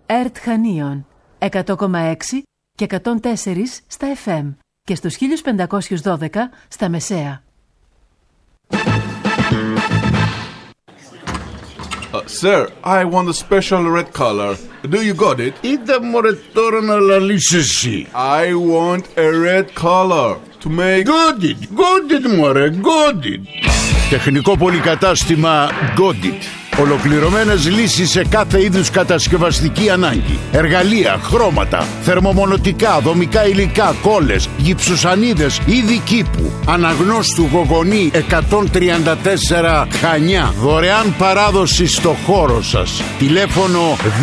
ΕΡΤ Χανίων 100,6 και 104 στα FM και στους 1512 στα Μεσαία. Sir, I want a special red color. Do you got it? Είδα μωρέ τώρα να λαλείς εσύ. I want a red color to make... Got it μωρέ, got it. Τεχνικό πολυκατάστημα Got it. Ολοκληρωμένες λύσεις σε κάθε είδους κατασκευαστική ανάγκη. Εργαλεία, χρώματα, θερμομονωτικά, δομικά υλικά, κόλλες, γυψουσανίδες, είδη κήπου. Αναγνώστου Γογονή 134 Χανιά. Δωρεάν παράδοση στο χώρο σας. Τηλέφωνο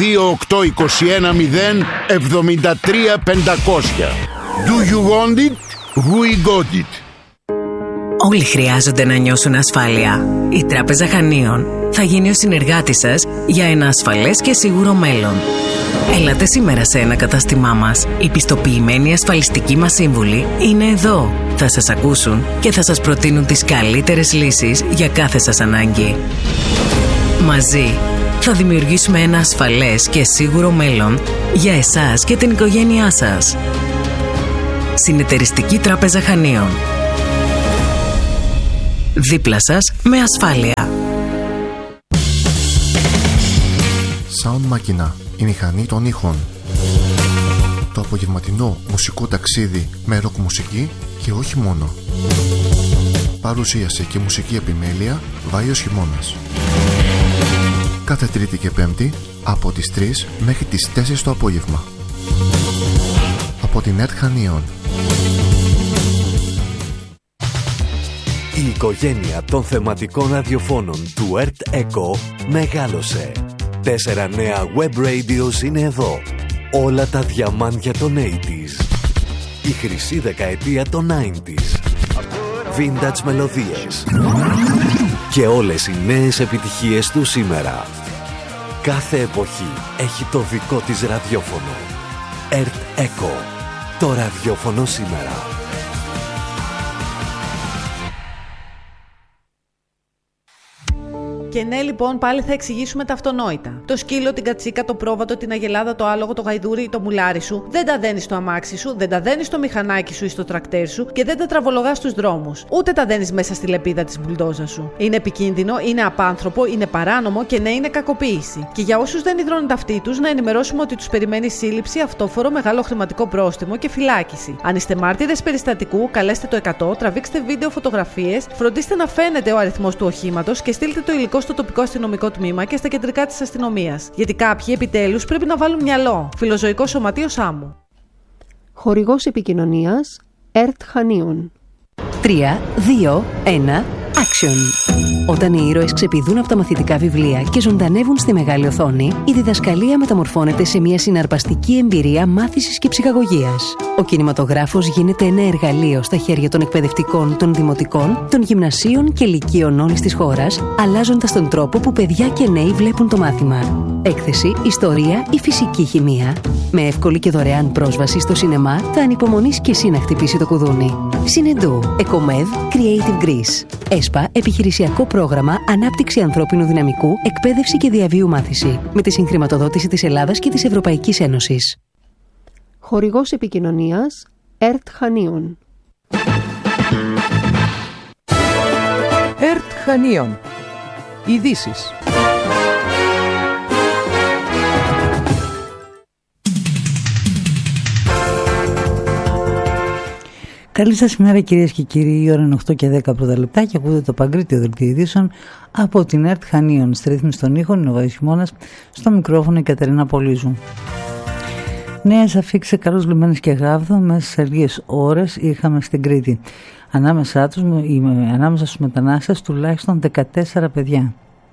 28210 73500. Do you want it? We got it. Όλοι χρειάζονται να νιώσουν ασφάλεια. Η Τράπεζα Χανίων θα γίνει ο συνεργάτης σας για ένα ασφαλές και σίγουρο μέλλον. Έλατε σήμερα σε ένα κατάστημά μας. Οι πιστοποιημένοι ασφαλιστικοί μας σύμβουλοι είναι εδώ. Θα σας ακούσουν και θα σας προτείνουν τις καλύτερες λύσεις για κάθε σας ανάγκη. Μαζί θα δημιουργήσουμε ένα ασφαλές και σίγουρο μέλλον για εσάς και την οικογένειά σας. Συνεταιριστική Τράπεζα Χανίων. Δίπλα σας με ασφάλεια. Sound Machina, η μηχανή των ήχων. Το απογευματινό μουσικό ταξίδι με ροκ μουσική και όχι μόνο. Παρουσίαση και μουσική επιμέλεια Βάιος Χειμώνας. Κάθε Τρίτη και Πέμπτη από τις 3 μέχρι τις 4 το απόγευμα. Από την ΕΡΤ Χανίων. Η οικογένεια των θεματικών ραδιοφώνων του ΕΡΤ ΕΚΟ μεγάλωσε. 4 νέα web radios είναι εδώ. Όλα τα διαμάντια των 80s. Η χρυσή δεκαετία των 90s. Vintage μελωδίες. Και όλες οι νέες επιτυχίες του σήμερα. Κάθε εποχή έχει το δικό της ραδιόφωνο. ΕΡΤ ΕΚΟ. Το ραδιόφωνο σήμερα. Και ναι, λοιπόν, πάλι θα εξηγήσουμε τα αυτονόητα. Το σκύλο, την κατσίκα, το πρόβατο, την αγελάδα, το άλογο, το γαϊδούρι ή το μουλάρι σου δεν τα δένεις στο αμάξι σου, δεν τα δένεις στο μηχανάκι σου ή στο τρακτέρ σου και δεν τα τραβολογάς στους δρόμους. Ούτε τα δένεις μέσα στη λεπίδα της μπουλντόζας σου. Είναι επικίνδυνο, είναι απάνθρωπο, είναι παράνομο και ναι, είναι κακοποίηση. Και για όσους δεν υδρώνουν ταυτί τους, να ενημερώσουμε ότι τους περιμένει σύλληψη, αυτόφορο, μεγάλο χρηματικό πρόστιμο και φυλάκιση. Αν είστε μάρτυρες περιστατικού, καλέστε το 100, τραβήξτε βίντεο, φωτογραφίες, φροντίστε να φαίνεται ο αριθμός του οχήματος και στείλτε το υλικό στο τοπικό αστυνομικό τμήμα και στα κεντρικά της αστυνομίας. Γιατί κάποιοι επιτέλους πρέπει να βάλουν μυαλό. Φιλοζωικό Σωματείο Σάμου. Χορηγός επικοινωνίας ΕΡΤ Χανίων. 3, 2, 1, action! Όταν οι ήρωες ξεπηδούν από τα μαθητικά βιβλία και ζωντανεύουν στη μεγάλη οθόνη, η διδασκαλία μεταμορφώνεται σε μια συναρπαστική εμπειρία μάθησης και ψυχαγωγίας. Ο κινηματογράφος γίνεται ένα εργαλείο στα χέρια των εκπαιδευτικών, των δημοτικών, των γυμνασίων και λυκείων όλης της χώρας, αλλάζοντας τον τρόπο που παιδιά και νέοι βλέπουν το μάθημα. Έκθεση, ιστορία ή φυσική χημεία. Με εύκολη και δωρεάν πρόσβαση στο σινεμά, θα ανυπομονείς και εσύ να χτυπήσει το κουδούνι. Συνεντού, Εκομέδ, Creative Greece. ΕΣΠΑ, επιχειρησιακό πρόγραμμα Ανάπτυξη ανθρώπινου δυναμικού, εκπαίδευση και διαβίου μάθηση. Με τη συγχρηματοδότηση της Ελλάδας και της Ευρωπαϊκής Ένωσης. Χορηγός επικοινωνίας ΕΡΤ Χανίων. ΕΡΤ Χανίων. Ειδήσεις. Καλή σας ημέρα κυρίες και κύριοι, η ώρα είναι 8 και 10 πρώτα λεπτά και ακούτε το Παγκρίτιο Δελτίο Ειδήσεων από την ΕΡΤ Χανίων. Στη ρύθμιση των ήχων είναι ο Βάιος Χειμώνας, στο μικρόφωνο η Κατερίνα Πολύζου. Νέες αφήξεις Καλούς Λιμένες και Γάβδο μέσα σε λίγες ώρες είχαμε στην Κρήτη. Ανάμεσα στους μετανάστες τουλάχιστον 14 παιδιά.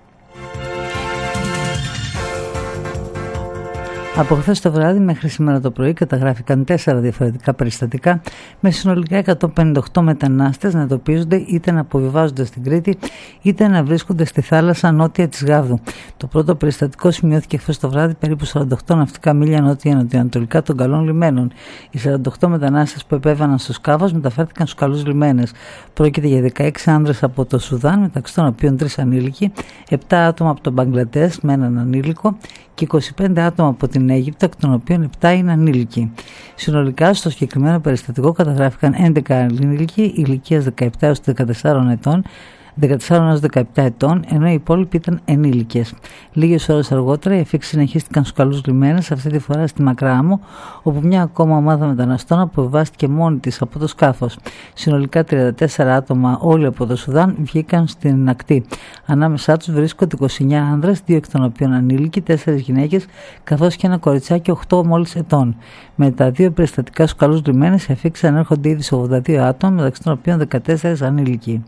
Από χθες το βράδυ μέχρι σήμερα το πρωί καταγράφηκαν 4 διαφορετικά περιστατικά με συνολικά 158 μετανάστες να εντοπίζονται είτε να αποβιβάζονται στην Κρήτη είτε να βρίσκονται στη θάλασσα νότια της Γάβδου. Το πρώτο περιστατικό σημειώθηκε χθες το βράδυ περίπου 48 ναυτικά μίλια νότια-νοτιοανατολικά των Καλών Λιμένων. Οι 48 μετανάστες που επέβαιναν στο σκάφος μεταφέρθηκαν στους Καλούς Λιμένες. Πρόκειται για 16 άνδρες από το Σουδάν, μεταξύ των οποίων 3 ανήλικοι, 7 άτομα από τον Μπαγκλαντές με έναν ανήλικο και 25 άτομα από την στην Αίγυπτο, εκ των οποίων 7 είναι ανήλικοι. Συνολικά στο συγκεκριμένο περιστατικό καταγράφηκαν 11 ανήλικοι ηλικίας 17 έως 14 ετών, 14 έως 17 ετών, ενώ οι υπόλοιποι ήταν ενήλικες. Λίγες ώρες αργότερα οι αφήξεις συνεχίστηκαν στους Καλούς Λιμένες, αυτή τη φορά στη Μακρά Άμμο, όπου μια ακόμα ομάδα μεταναστών αποβιβάστηκε μόνη της από το σκάφος. Συνολικά 34 άτομα, όλοι από το Σουδάν, βγήκαν στην ακτή. Ανάμεσά τους βρίσκονται 29 άνδρες, 2 εκ των οποίων ανήλικοι, 4 γυναίκες, καθώς και ένα κοριτσάκι 8 μόλις ετών. Με τα 2 περιστατικά στους Καλούς Λιμένες, οι αφήξεις ανέρχονται ήδη σε 82 άτομα, μεταξύ των οποίων 14 ανήλικοι.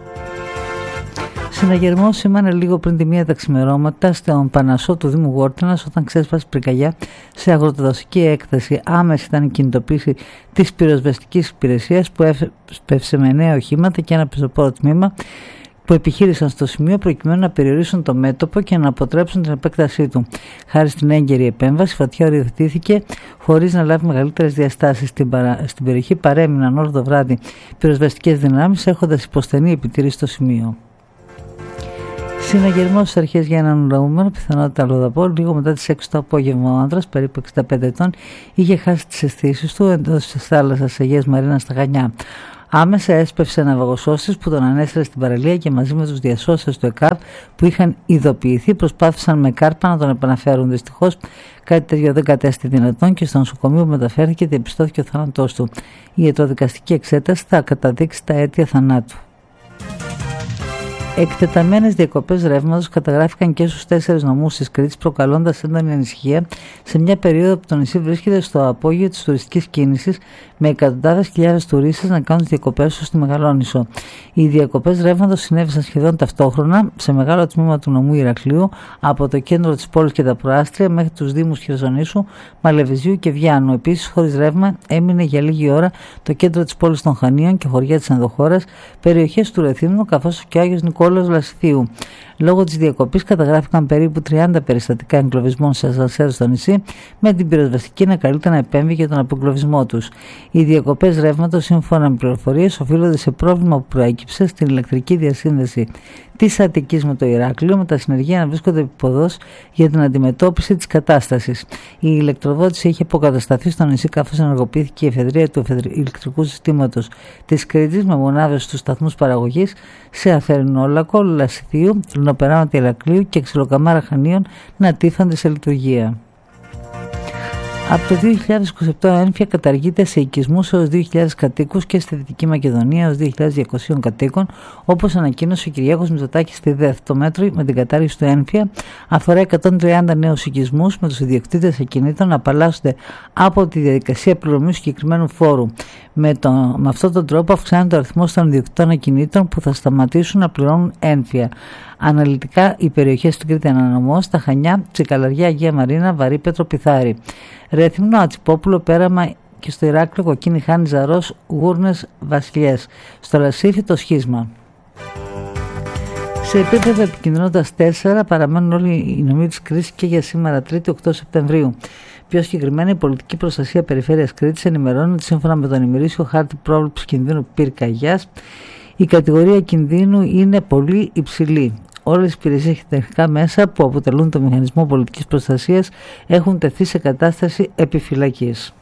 Συναγερμός σήμανε λίγο πριν τη 1 τα ξημερώματα στον Πανασό του Δήμου Γόρτινας, όταν ξέσπασε πυρκαγιά σε αγροτοδασική έκθεση. Άμεση ήταν η κινητοποίηση της πυροσβεστικής υπηρεσίας, που έσπευσε με 9 οχήματα και ένα πεζοπόρο τμήμα που επιχείρησαν στο σημείο προκειμένου να περιορίσουν το μέτωπο και να αποτρέψουν την επέκτασή του. Χάρη στην έγκαιρη επέμβαση, η φωτιά οριοθετήθηκε χωρίς να λάβει μεγαλύτερες διαστάσεις. Στην περιοχή παρέμειναν όλο το βράδυ πυροσβεστικές δυνάμεις, έχοντας υποστενή επιτήρηση στο σημείο. Συναγερμός στις αρχές για έναν ουραγούμενο, πιθανότητα αλλοδαπό. Λίγο μετά τις 6 το απόγευμα, ο άνδρας, περίπου 65 ετών, είχε χάσει τις αισθήσεις του εντός της θάλασσας Αγίας Μαρίνας στα Χανιά. Άμεσα έσπευσε ναυαγοσώστης που τον ανέστηλε στην παραλία και μαζί με τους διασώστες του ΕΚΑΒ που είχαν ειδοποιηθεί προσπάθησαν με κάρπα να τον επαναφέρουν. Δυστυχώς κάτι τέτοιο δεν κατέστη δυνατόν και στο νοσοκομείο που μεταφέρθηκε διαπιστώθηκε ο θάνατός του. Η ιατροδικαστική εξέταση θα καταδείξει τα αίτια θανάτου. Εκτεταμένες διακοπές ρεύματος καταγράφηκαν και στους 4 νομούς της Κρήτης, προκαλώντας έντονη ανησυχία σε μια περίοδο που το νησί βρίσκεται στο απόγειο της τουριστικής κίνησης, με εκατοντάδες χιλιάδες τουρίστες να κάνουν τις διακοπές τους στη Μεγαλόνισσο. Οι διακοπές ρεύματος συνέβησαν σχεδόν ταυτόχρονα σε μεγάλο τμήμα του νομού Ηρακλείου, από το κέντρο της πόλης και τα προάστρια μέχρι τους δήμους Χερσονήσου, Μαλεβιζίου και Βιάνου. Επίσης, χωρίς ρεύμα έμεινε για λίγη ώρα το κέντρο της πόλης των Χανίων και χωριά της Ενδοχώρας, περιοχές του Ρεθύμνου καθώς και ο Άγιος Νικόλαος Λασιθίου. Λόγω της διακοπής καταγράφηκαν περίπου 30 περιστατικά εγκλωβισμών σε ασανσέρ στο νησί, με την πυροσβεστική να καλείται να επέμβει για τον απεγκλωβισμό τους. Οι διακοπές ρεύματος, σύμφωνα με πληροφορίες, οφείλονται σε πρόβλημα που προέκυψε στην ηλεκτρική διασύνδεση της Αττικής με το Ηράκλειο, με τα συνεργεία να βρίσκονται επίποδος για την αντιμετώπιση της κατάστασης. Η ηλεκτροδότηση είχε αποκατασταθεί στο νησί καθώς ενεργοποιήθηκε η εφεδρεία του ηλεκτρικού συστήματος της Κρήτης με μονάδες στους σταθμούς παραγωγής σε Αθερινόλακο, Λασιθίου, Λινοπεράματη Ηρακλείου και Ξυλοκαμάρα Χανίων να τίθανται σε λειτουργία. Από το 2027 ο ΕΝΦΙΑ καταργείται σε οικισμούς έως 2.000 κατοίκους και στη Δυτική Μακεδονία έως 2.200 κατοίκων, όπως ανακοίνωσε ο Κυριάκος Μητσοτάκης στη ΔΕΘ. Το μέτρο με την κατάργηση του ΕΝΦΙΑ αφορά 130 νέους οικισμούς, με τους ιδιοκτήτες ακινήτων να απαλλάσσονται από τη διαδικασία πληρωμής συγκεκριμένου φόρου. Με αυτόν τον τρόπο αυξάνεται ο αριθμός των ιδιοκτητών ακινήτων που θα σταματήσουν να πληρώνουν ΕΝΦΙΑ. Αναλυτικά οι περιοχές στην Κρήτη Ανανομός, τα Χανιά, Τσικαλαριά, Αγία Μαρίνα, Βαρύπετρο, Πιθάρι, Ρέθυμνο, Ατσιπόπουλο, Πέραμα και στο Ηράκλειο, Κοκκίνη, Χάνη, Ζαρός, Γούρνες, Βασιλιές. Στο Λασίφι το σχίσμα. Σε επίπεδο επικοινωνώντας 4 παραμένουν όλοι οι νομοί της Κρήτης και για σήμερα 3η 8 Σεπτεμβρίου. Πιο συγκεκριμένα, η Πολιτική Προστασία Περιφέρειας Κρήτης ενημερώνει ότι σύμφωνα με τον ημερήσιο χάρτη πρόβλεψης κινδύνου πυρκαγιάς, η κατηγορία κινδύνου είναι πολύ υψηλή. Όλες οι υπηρεσίες και τεχνικά μέσα που αποτελούν το μηχανισμό πολιτικής προστασίας έχουν τεθεί σε κατάσταση επιφυλακής.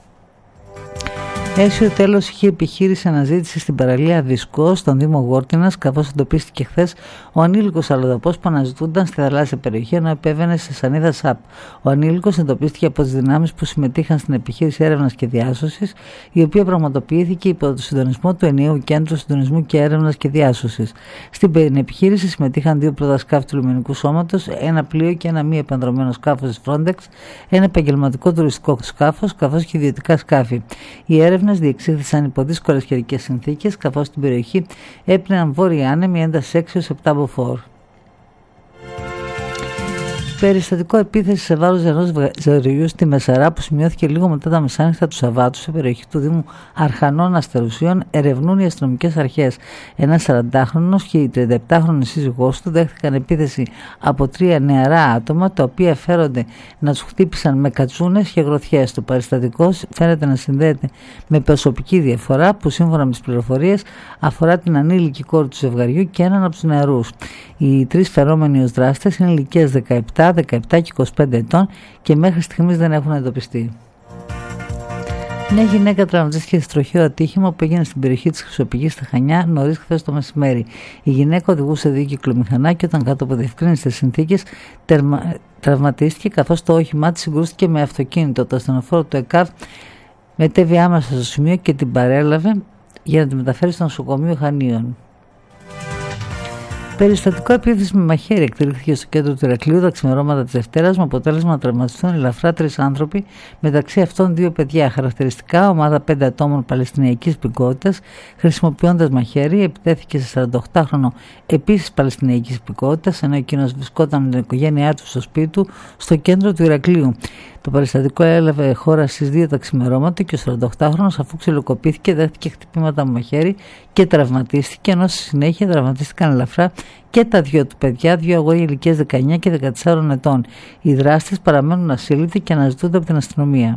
Αίσιο τέλος είχε επιχείρηση αναζήτηση στην παραλία Δισκό, στον Δήμο Γόρτινας, καθώς εντοπίστηκε χθες ο ανήλικος αλλοδαπός που αναζητούνταν στη θαλάσσια περιοχή ενώ επέβαινε σε σανίδα ΣΑΠ. Ο ανήλικος εντοπίστηκε από τις δυνάμεις που συμμετείχαν στην επιχείρηση έρευνας και διάσωσης, η οποία πραγματοποιήθηκε υπό το συντονισμό του Ενιαίου Κέντρου Συντονισμού και Έρευνας και Διάσωσης. Στην επιχείρηση συμμετείχαν 2 πρωτασκάφη του λιμενικού σώματος, ένα πλοίο και ένα μη επανδρωμένο σκάφος της Frontex, ένα επαγγελματικό τουριστικό σκάφος καθώς και ιδιωτικά σκάφη. Οι έρευνες διεξήχθησαν υπό δύσκολες καιρικές συνθήκες, καθώς στην περιοχή έπνεαν βόρειοι άνεμοι ένταση 6 έως 7 μποφόρ. Περιστατικό επίθεση σε βάρος ενός ζευγαριού στη Μεσαρά που σημειώθηκε λίγο μετά τα μεσάνυχτα του Σαββάτου σε περιοχή του Δήμου Αρχανών Αστερουσίων ερευνούν οι αστυνομικές αρχές. Ένας 40χρονος και η 37χρονη σύζυγός του δέχτηκαν επίθεση από 3 νεαρά άτομα, τα οποία φέρονται να τους χτύπησαν με κατσούνες και γροθιές. Το περιστατικό φαίνεται να συνδέεται με προσωπική διαφορά που σύμφωνα με τις πληροφορίες αφορά την ανήλικη κόρη του ζευγαριού και έναν από τους νεαρούς. Οι 3 φερόμενοι ως δράστες είναι ηλικίας 17, 17, 17 και 25 ετών και μέχρι στιγμής δεν έχουν εντοπιστεί. Μια γυναίκα τραυματίστηκε σε τροχαίο ατύχημα που έγινε στην περιοχή της Χρυσοπηγής στα Χανιά νωρίς χθες το μεσημέρι. Η γυναίκα οδηγούσε δίκυκλο μηχανά και όταν κάτω από διευκρίνηστες συνθήκες τραυματίστηκε, καθώς το όχημά της συγκρούστηκε με αυτοκίνητο. Το ασθενοφόρο του ΕΚΑΒ μετέβη άμεσα στο σημείο και την παρέλαβε για να τη μεταφέρει στο νοσοκομείο Χανίων. Περιστατικό επίθεση με μαχαίρι εκτελήθηκε στο κέντρο του Ηρακλείου τα ξημερώματα της Δευτέρας με αποτέλεσμα να τραυματιστούν ελαφρά 3 άνθρωποι, μεταξύ αυτών 2 παιδιά. Χαρακτηριστικά, ομάδα 5 ατόμων Παλαιστινιακής υπηκότητας, χρησιμοποιώντας μαχαίρι, επιτέθηκε σε 48χρονο επίσης Παλαιστινιακής υπηκότητας, ενώ εκείνος βρισκόταν με την οικογένειά του στο σπίτι του στο κέντρο του Ηρακλείου. Το περιστατικό έλαβε χώρα στις 2 τα ξημερώματα και ο 48χρονος, αφού ξυλοκοπήθηκε, δέχτηκε χτυπήματα με μαχαίρι και τραυματίστηκε, ενώ στη συνέχεια τραυματίστηκαν ελαφρά και τα 2 του παιδιά, 2 αγόρια ηλικίας 19 και 14 ετών. Οι δράστες παραμένουν ασύλληπτοι και αναζητούνται από την αστυνομία.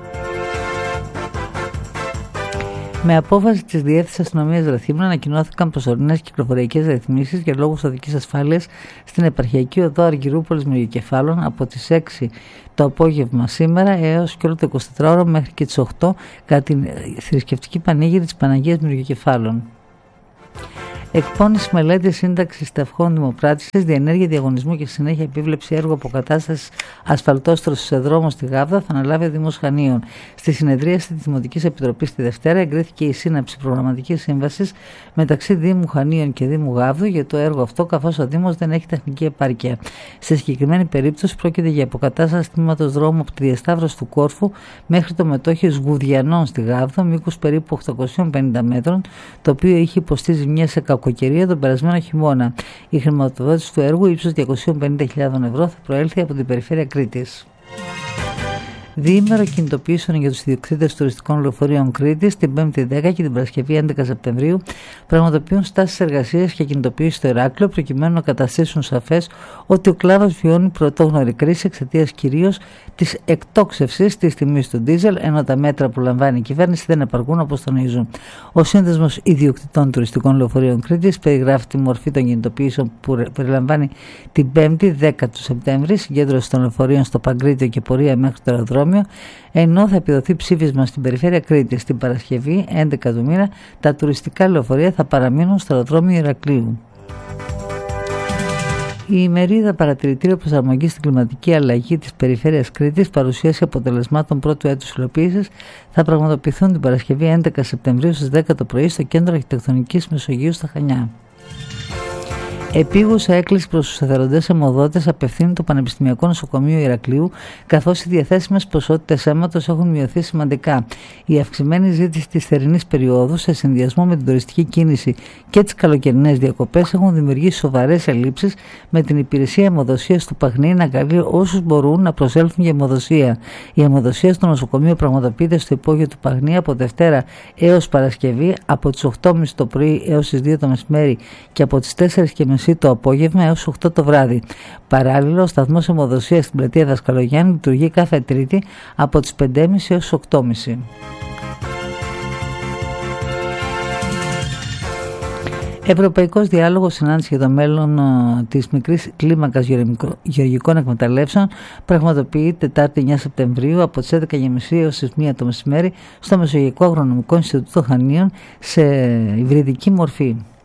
Με απόφαση της Διεύθυνσης Αστυνομίας Ρεθύμνου ανακοινώθηκαν προσωρινές κυκλοφοριακές ρυθμίσεις για λόγους οδικής ασφάλειας στην επαρχιακή οδό Αργυρούπολης Μυριοκεφάλων από τις 6 το απόγευμα σήμερα έως και όλο το 24ωρο μέχρι και τις 8 κατά την θρησκευτική πανήγυρη της Παναγίας Μυριοκεφάλων. Εκπώνηση μελέτη σύνταξη σταυχών δημοπράτησης, διενέργεια διαγωνισμού και συνέχεια επίβλεψη έργου αποκατάστασης ασφαλτόστρωσης σε δρόμο στη Γάβδα θα αναλάβει ο Δήμος Χανίων. Στη συνεδρίαση της Δημοτικής Επιτροπής τη Δευτέρα εγκρίθηκε η σύναψη προγραμματικής σύμβασης μεταξύ Δήμου Χανίων και Δήμου Γάβδου για το έργο αυτό, καθώς ο Δήμος δεν έχει τεχνική επάρκεια. Σε συγκεκριμένη περίπτωση πρόκειται για αποκατάσταση τμήματος δρόμου από τη διασταύρωση του Κόρφου μέχρι το μετόχιο Σγουδιανών στη Γάβδα, μήκους περίπου 850 μέτρων, το οποίο είχε υποστεί ζημιές σε κακοκαιρία τον περασμένο χειμώνα. Η χρηματοδότηση του έργου ύψους 250.000 ευρώ θα προέλθει από την περιφέρεια Κρήτης. Διήμερο κινητοποιήσεων για τους ιδιοκτήτες τουριστικών λεωφορείων Κρήτης την 5η 10 και την Παρασκευή 11 Σεπτεμβρίου πραγματοποιούν στάσεις εργασίας και κινητοποίηση στο Ηράκλειο προκειμένου να καταστήσουν σαφές ότι ο κλάδος βιώνει πρωτόγνωρη κρίση εξαιτίας κυρίως της εκτόξευσης της τιμής του ντίζελ, ενώ τα μέτρα που λαμβάνει η κυβέρνηση δεν επαρκούν, όπως τονίζουν. Ο Σύνδεσμος Ιδιοκτητών Τουριστικών Λεωφορείων Κρήτης περιγράφει τη μορφή των κινητοποιήσεων που περιλαμβάνει την 5η 10 του Σεπτέμβρη, συγκέντρωση των λεωφορείων στο Παγκρίτιο και πορεία μέχρι το αεροδρόμιο, ενώ θα επιδοθεί ψήφισμα στην περιφέρεια Κρήτης. Την Παρασκευή 11 του μήνα τα τουριστικά λεωφορεία θα παραμείνουν στο αεροδρόμιο Ηρακλείου. Η ημερίδα Παρατηρητήριο Προσαρμογής στην Κλιματική Αλλαγή της Περιφέρειας Κρήτης, παρουσίαση αποτελεσμάτων πρώτου έτους υλοποίησης, θα πραγματοποιηθούν την Παρασκευή 11 Σεπτεμβρίου στις 10 το πρωί στο Κέντρο Αρχιτεκτονικής Μεσογείου στα Χανιά. Επίγουσα έκκληση προς τους εθελοντές αιμοδότες απευθύνει το Πανεπιστημιακό Νοσοκομείο Ηρακλείου, καθώς οι διαθέσιμες ποσότητες αίματος έχουν μειωθεί σημαντικά. Η αυξημένη ζήτηση της θερινής περίοδου, σε συνδυασμό με την τουριστική κίνηση και τις καλοκαιρινές διακοπές, έχουν δημιουργήσει σοβαρές ελλείψεις, με την υπηρεσία αιμοδοσίας του Παγνή να καλεί όσους μπορούν να προσέλθουν για αιμοδοσία. Η αιμοδοσία στο νοσοκομείο πραγματοποιείται στο υπόγειο του Παγνή από Δευτέρα έως Παρασκευή, από τις 8.30 το πρωί έως τις 2 το μεσημέρι και από τις 4.30 το απόγευμα έως 8 το βράδυ. Παράλληλα, ο σταθμός αιμοδοσίας στην πλατεία Δασκαλογιάννη λειτουργεί κάθε Τρίτη από τις 5.30 έως 8.30. Ευρωπαϊκός διάλογος συνάντηση για το μέλλον της μικρής κλίμακας γεωργικών εκμεταλλεύσεων πραγματοποιεί Τετάρτη 9 Σεπτεμβρίου από τις 11.30 έως τις 1 το μεσημέρι στο Μεσογειακό Αγρονομικό Ινστιτούτο Χανίων σε υβριδική μορφή.